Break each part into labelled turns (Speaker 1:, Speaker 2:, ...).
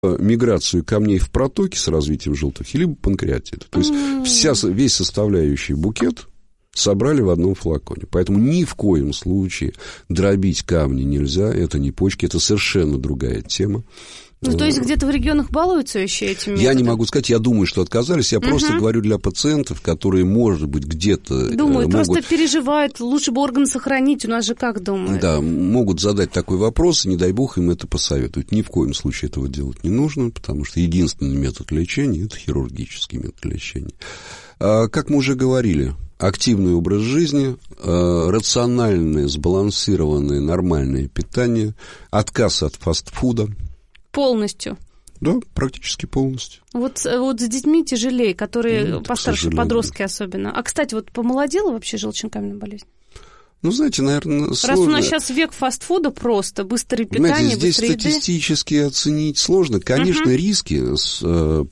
Speaker 1: миграцию камней в протоке с развитием желтухи, либо панкреатит. То есть весь составляющий букет собрали в одном флаконе. Поэтому ни в коем случае дробить камни нельзя. Это не почки, это совершенно другая тема.
Speaker 2: Ну, то есть где-то в регионах балуются еще этим методом?
Speaker 1: Я не могу сказать, я думаю, что отказались. Я просто говорю для пациентов, которые, может быть, где-то...
Speaker 2: Думают, просто переживают, лучше бы орган сохранить, у нас же как думают?
Speaker 1: Да, могут задать такой вопрос, и не дай бог им это посоветуют. Ни в коем случае этого делать не нужно, потому что единственный метод лечения – это хирургический метод лечения. Как мы уже говорили, активный образ жизни, рациональное, сбалансированное, нормальное питание, отказ от фастфуда.
Speaker 2: Полностью?
Speaker 1: Да, практически полностью.
Speaker 2: Вот с детьми тяжелее, которые постарше, подростки особенно. А, кстати, вот помолодела вообще желчно-каменная болезнь?
Speaker 1: Ну, знаете, наверное, сложно.
Speaker 2: Раз у нас сейчас век фастфуда просто, быстрое питание,
Speaker 1: знаете, здесь
Speaker 2: быстрой еды.
Speaker 1: Статистически оценить сложно. Конечно, риски с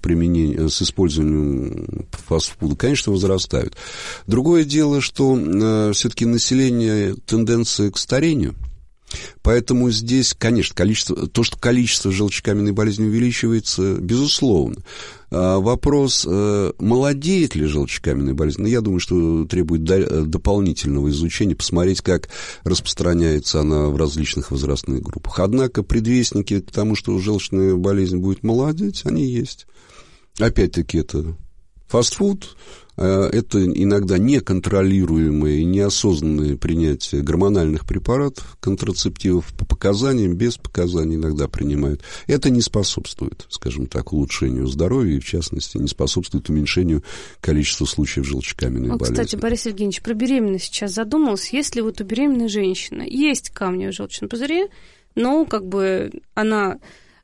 Speaker 1: использованием фастфуда, конечно, возрастают. Другое дело, что все-таки население тенденция к старению. Поэтому здесь, конечно, количество желчекаменной болезни увеличивается, безусловно. Вопрос, молодеет ли желчекаменная болезнь, я думаю, что требует дополнительного изучения, посмотреть, как распространяется она в различных возрастных группах. Однако предвестники к тому, что желчная болезнь будет молодеть, они есть. Опять-таки, это фастфуд, это иногда неконтролируемое и неосознанное принятие гормональных препаратов, контрацептивов по показаниям, без показаний иногда принимают. Это не способствует, скажем так, улучшению здоровья и, в частности, не способствует уменьшению количества случаев желчекаменной болезни.
Speaker 2: Кстати, Борис Евгеньевич, про беременность сейчас задумалась. Если вот у беременной женщины есть камни в желчном пузыре, но как бы она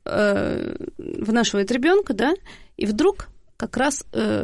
Speaker 2: вынашивает ребенка, да, и вдруг как раз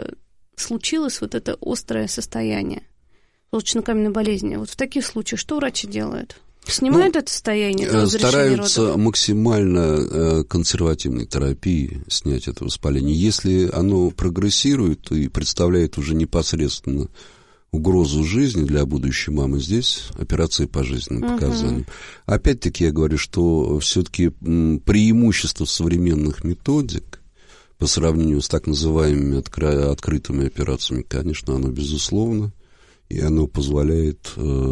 Speaker 2: случилось вот это острое состояние желчно-каменной болезни. Вот в таких случаях что врачи делают? Снимают это состояние?
Speaker 1: Стараются максимально консервативной терапией снять это воспаление. Если оно прогрессирует и представляет уже непосредственно угрозу жизни для будущей мамы, здесь операция по жизненным показаниям. Опять-таки я говорю, что все-таки преимущество современных методик по сравнению с так называемыми открытыми операциями, конечно, оно безусловно, и оно позволяет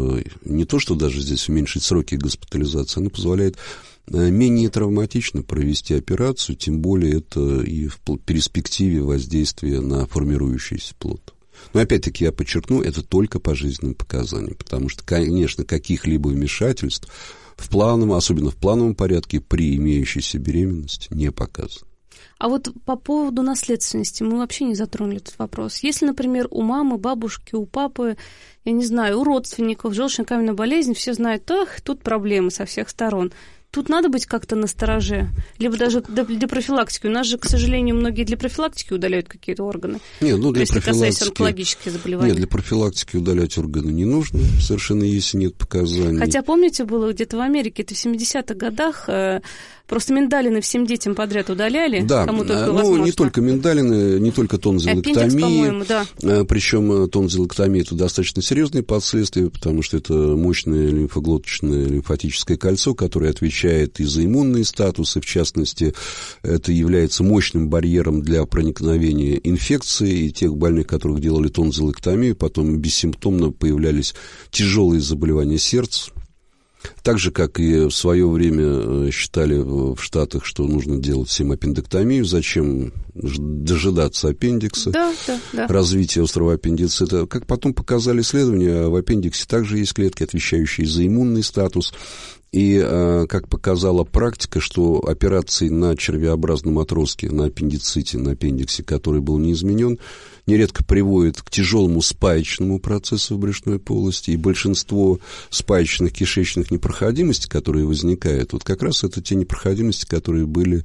Speaker 1: не то, что даже здесь уменьшить сроки госпитализации, оно позволяет менее травматично провести операцию, тем более это и в перспективе воздействия на формирующийся плод. Но опять-таки я подчеркну, это только по жизненным показаниям, потому что, конечно, каких-либо вмешательств особенно в плановом порядке при имеющейся беременности не показано.
Speaker 2: А вот по поводу наследственности мы вообще не затронули этот вопрос. Если, например, у мамы, бабушки, у папы, я не знаю, у родственников желчно-каменная болезнь, все знают, тут проблемы со всех сторон. Тут надо быть как-то настороже, либо даже для профилактики. У нас же, к сожалению, многие для профилактики удаляют какие-то органы.
Speaker 1: Нет, для
Speaker 2: если касается онкологических заболеваний.
Speaker 1: Нет, для профилактики удалять органы не нужно, совершенно если нет показаний.
Speaker 2: Хотя, помните, было где-то в Америке, это в 70-х годах, просто миндалины всем детям подряд удаляли.
Speaker 1: Да,
Speaker 2: кому только возможно.
Speaker 1: Не только миндалины, не только тонзиллэктомия.
Speaker 2: Аппендикс, по-моему, да.
Speaker 1: Причем тонзиллэктомия – это достаточно серьезные последствия, потому что это мощное лимфоглоточное лимфатическое кольцо, которое отвечает и за иммунные статусы, в частности, это является мощным барьером для проникновения инфекции, и тех больных, которых делали тонзиллэктомию, потом бессимптомно появлялись тяжелые заболевания сердца. Так же, как и в свое время считали в Штатах, что нужно делать всем аппендэктомию, зачем дожидаться аппендикса, развития острого аппендицита. Как потом показали исследования, в аппендиксе также есть клетки, отвечающие за иммунный статус. И, как показала практика, что операции на червеобразном отростке, на аппендиците, на аппендиксе, который был не изменен, нередко приводит к тяжелому спаечному процессу в брюшной полости, и большинство спаечных кишечных непроходимостей, которые возникают, вот как раз это те непроходимости, которые были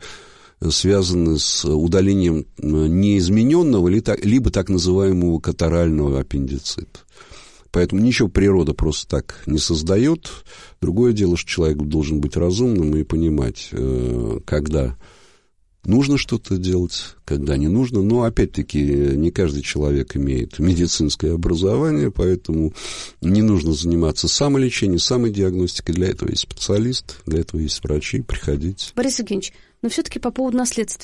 Speaker 1: связаны с удалением неизмененного, либо так называемого катарального аппендицита. Поэтому ничего природа просто так не создает. Другое дело, что человек должен быть разумным и понимать, когда нужно что-то делать, когда не нужно. Но, опять-таки, не каждый человек имеет медицинское образование, поэтому не нужно заниматься самолечением, самодиагностикой. Для этого есть специалист, для этого есть врачи. Приходите.
Speaker 2: Борис Евгеньевич, Но все-таки по поводу наследства.